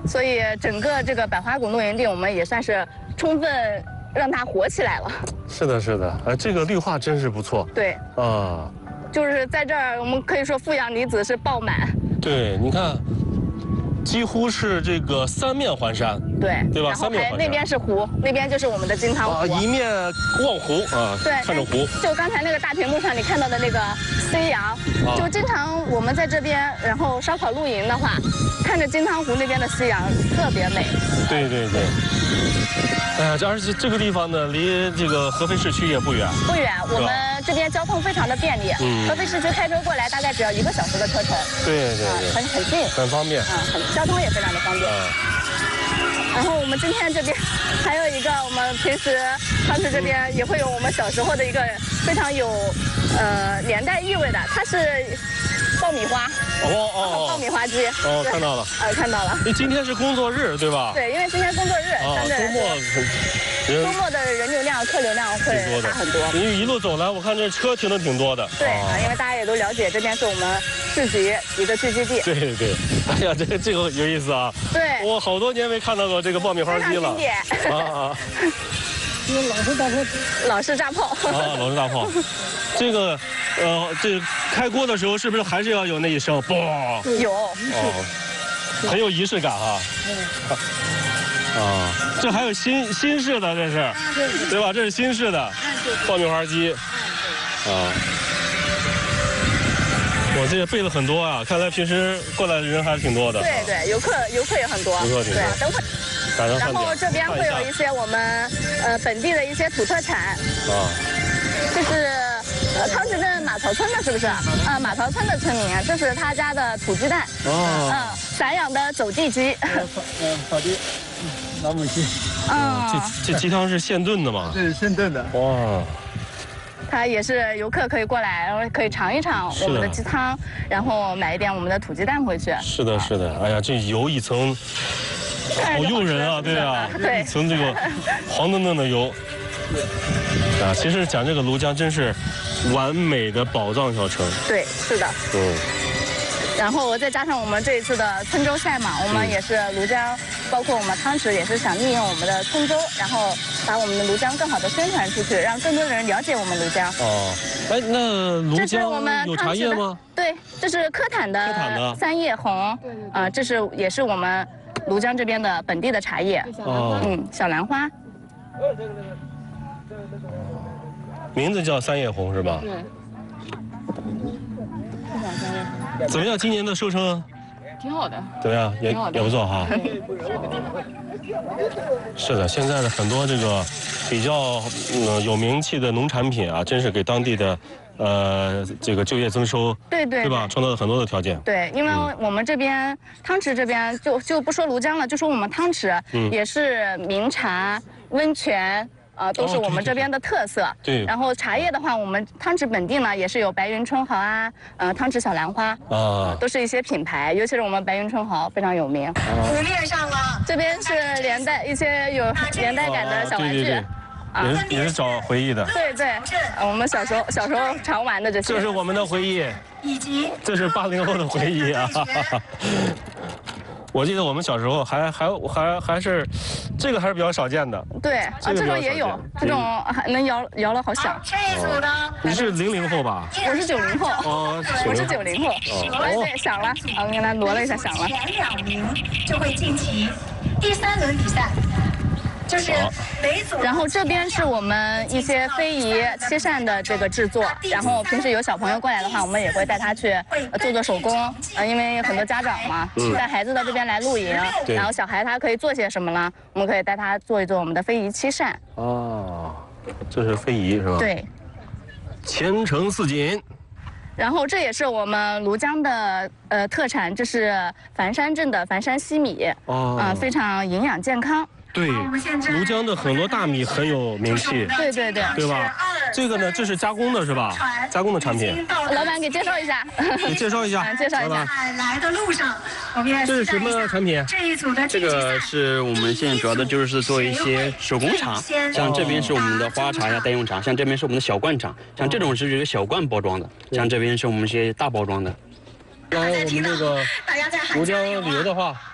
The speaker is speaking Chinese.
所以整个这个百花谷露营地，我们也算是充分让它火起来了。 是的，是的，这个绿化真是不错。 对， 啊， 就是在这儿，我们可以说富阳离子是爆满。 对，你看，几乎是这个三面环山。对吧？ 然后三面环山。 那边是湖，那边就是我们的金汤湖。 一面望湖啊， 对， 看着湖。 就刚才那个大屏幕上你看到的那个夕阳，就经常我们在这边，然后烧烤露营的话，看着金汤湖那边的夕阳特别美。 对对对。哎呀，而且这个地方呢，离这个合肥市区也不远。 不远，我们这边交通非常的便利。合肥市区开车过来大概只要1个小时的车程。 对对对。 很近。 很方便。 交通也非常的方便。然后我们今天这边还有一个，我们平时汤池这边也会有我们小时候的一个非常有年代意味的，它是爆米花。爆米花机。 看到了。 看到了。 今天是工作日对吧？ 对，因为今天工作日，周末的人流量、客流量会大很多。 因为一路走来，我看这车停的挺多的。 对因为大家也都了解，这边是我们市级一个聚集地。 对对对，哎呀，这个有意思啊。 对。 我好多年没看到过这个爆米花机了。 这老式大炮。老式大炮。 老式大炮。这个，这开锅的时候是不是还是要有那一声嘣？ 有。 很有仪式感哈。这还有新式的，这是，对吧？这是新式的爆米花机。我这备了很多啊，看来平时过来的人还是挺多的。 对对，游客也很多。 游客挺多。 对，等会。然后这边会有一些我们本地的一些土特产。这是汤池镇马槽村的，是不是？马槽村的村民，这是他家的土鸡蛋。散养的走地鸡。 好的。老母鸡。 这鸡汤是现炖的吗？ 对，现炖的。 哇。 它也是游客可以过来，然后可以尝一尝我们的鸡汤，然后买一点我们的土鸡蛋回去。 是的，是的。哎呀，这油一层，好诱人啊！对啊，一层这个黄澄澄的油。其实讲这个庐江真是完美的宝藏小城。 对，是的。然后再加上我们这一次的郴州赛嘛，我们也是庐江，包括我们汤池也是想利用我们的郴州，然后把我们的庐江更好的宣传出去，让更多的人了解我们庐江。 那庐江有茶叶吗？ 对，这是科坦的三叶红，这是也是我们庐江这边的本地的茶叶。小兰花。 名字叫三叶红是吧？ 对。 怎么样？今年的收成？ 挺好的。 怎么样？也不错哈。是的，现在的很多这个比较有名气的农产品啊，真是给当地的这个就业增收，对吧？创造了很多的条件。 对，因为我们这边汤池这边就不说庐江了，就说我们汤池也是名茶、温泉。都是我们这边的特色。 对。 然后茶叶的话，我们汤池本地呢也是有白云春毫啊，汤池小兰花都是一些品牌，尤其是我们白云春毫非常有名。 湖面上了。 这边是一些有年代感的小玩具。 也是找回忆的。 对对，我们小时候常玩的这些。 这是我们的回忆， 以及这是80后的回忆啊。我记得我们小时候还是，这个还是比较少见的。 对，这种也有，这种还能摇了好响。 这一组呢？ 你是00后吧？ 我是90后。我是90后。对，响了，我给他挪了一下，响了。 前2名就会晋级第3轮比赛。就是每组。 然后这边是我们一些非遗漆扇的这个制作，然后平时有小朋友过来的话，我们也会带他去做手工，因为很多家长嘛，带孩子到这边来露营，然后小孩他可以做些什么呢？我们可以带他做一做我们的非遗漆扇。 这是非遗是吧？ 对。 前程似锦。 然后这也是我们庐江的特产，这是繁山镇的繁山西米，非常营养健康。 对，庐江的很多大米很有名气，对吧？这个呢，这是加工的是吧？加工的产品。 老板给介绍一下。 给介绍一下。 介绍一下。 来的路上，我们也这是什么产品？ 这个是我们现在主要的就是做一些手工茶，像这边是我们的花茶呀、代用茶，像这边是我们的小罐茶，像这种是这个小罐包装的，像这边是我们一些大包装的。 来我们这个庐江旅游的话，